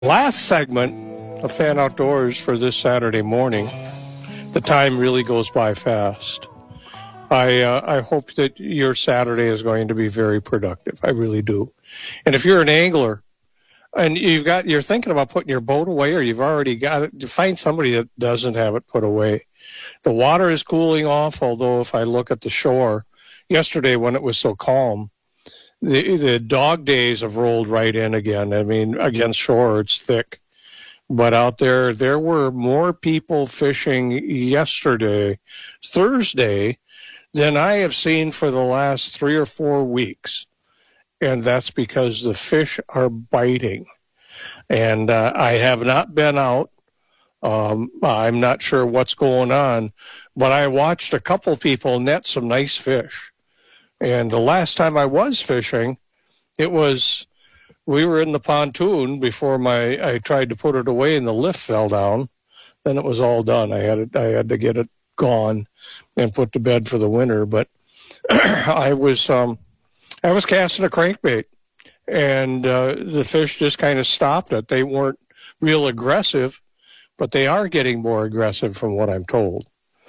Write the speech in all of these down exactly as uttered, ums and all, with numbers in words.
Last segment of Fan Outdoors for this Saturday morning. The time really goes by fast. I uh, I hope that your Saturday is going to be very productive. I really do. And if you're an angler and you've got you're thinking about putting your boat away, or you've already got it, find somebody that doesn't have it put away. The water is cooling off, although if I look at the shore yesterday when it was so calm, the the dog days have rolled right in again. I mean, against shore it's thick. But out there, there were more people fishing yesterday, Thursday, than I have seen for the last three or four weeks. And that's because the fish are biting. And uh, I have not been out. Um, I'm not sure what's going on, but I watched a couple people net some nice fish. And the last time I was fishing, it was, we were in the pontoon before my, I tried to put it away and the lift fell down. Then it was all done. I had it, I had to get it gone and put to bed for the winter. But I was, um, I was casting a crankbait, and uh, the fish just kind of stopped it. They weren't real aggressive, but they are getting more aggressive from what I'm told.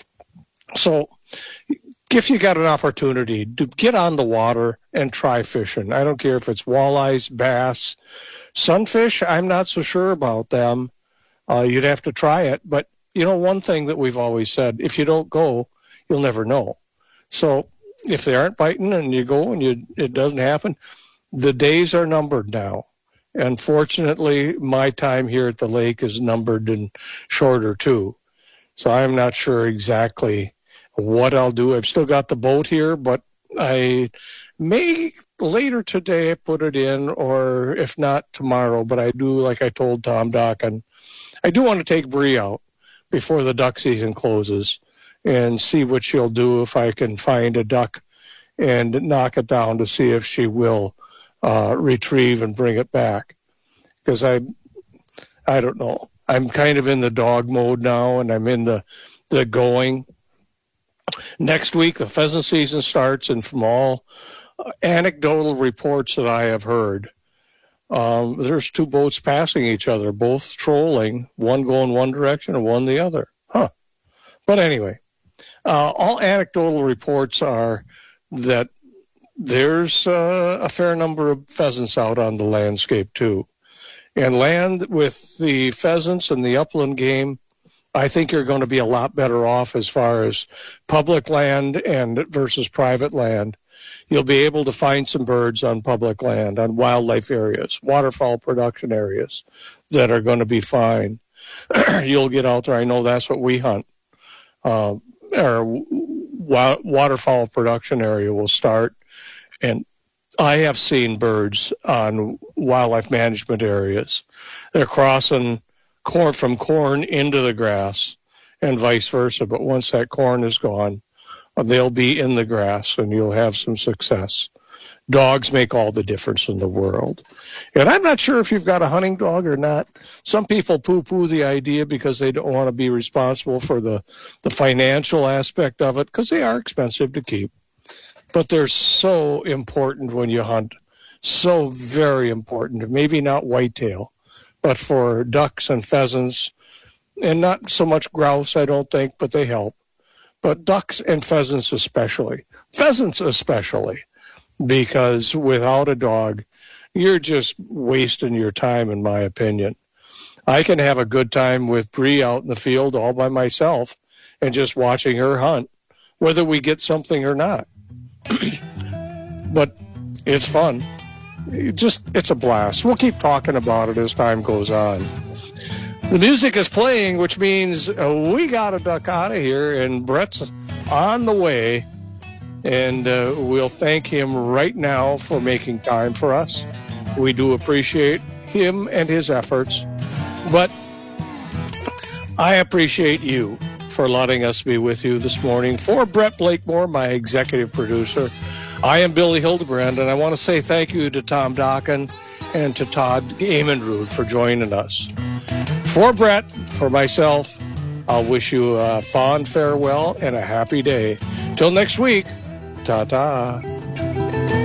So if you got an opportunity to get on the water and try fishing, I don't care if it's walleyes, bass, sunfish, I'm not so sure about them. Uh, you'd have to try it. But, you know, one thing that we've always said, if you don't go, you'll never know. So if they aren't biting and you go and you, it doesn't happen, the days are numbered now. Unfortunately, my time here at the lake is numbered and shorter too. So I'm not sure exactly what I'll do. I've still got the boat here, but I may later today put it in, or if not tomorrow. But I do, like I told Tom Dokken, I do want to take Bree out before the duck season closes and see what she'll do, if I can find a duck and knock it down, to see if she will uh, retrieve and bring it back. Because I, I don't know. I'm kind of in the dog mode now, and I'm in the, the going. Next week, the pheasant season starts, and from all anecdotal reports that I have heard, um, there's two boats passing each other, both trolling, one going one direction and one the other. Huh. But anyway, uh, all anecdotal reports are that there's uh, a fair number of pheasants out on the landscape too. And land with the pheasants and the upland game, I think you're going to be a lot better off as far as public land and versus private land. You'll be able to find some birds on public land, on wildlife areas, waterfowl production areas that are going to be fine. You'll get out there. I know that's what we hunt. Uh, our wa- waterfowl production area will start. And I have seen birds on wildlife management areas. They're crossing corn from corn into the grass and vice versa. But once that corn is gone, they'll be in the grass and you'll have some success. Dogs make all the difference in the world. And I'm not sure if you've got a hunting dog or not. Some people poo-poo the idea because they don't want to be responsible for the, the financial aspect of it, because they are expensive to keep. But they're so important when you hunt. So very important. Maybe not whitetail, but for ducks and pheasants, and not so much grouse, I don't think, but they help. But ducks and pheasants especially. Pheasants especially, because without a dog, you're just wasting your time, in my opinion. I can have a good time with Bree out in the field all by myself and just watching her hunt, whether we get something or not. But it's fun. It just, it's a blast. We'll keep talking about it as time goes on. The music is playing, which means uh, we got to duck out of here, and Brett's on the way, and uh, we'll thank him right now for making time for us. We do appreciate him and his efforts, but I appreciate you for letting us be with you this morning. For Brett Blakemore, my executive producer, I am Billy Hildebrand, and I want to say thank you to Tom Dokken and to Todd Amenrud for joining us. For Brett, for myself, I'll wish you a fond farewell and a happy day. Till next week, ta-ta.